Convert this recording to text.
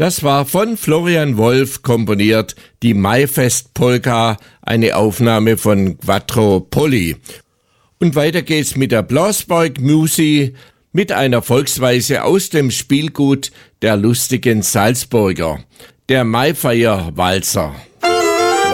Das war von Florian Wolf komponiert, die Maifest-Polka, eine Aufnahme von Quattro Polli. Und weiter geht's mit der Blasberg Musi, mit einer Volksweise aus dem Spielgut der lustigen Salzburger, der Maifeierwalzer.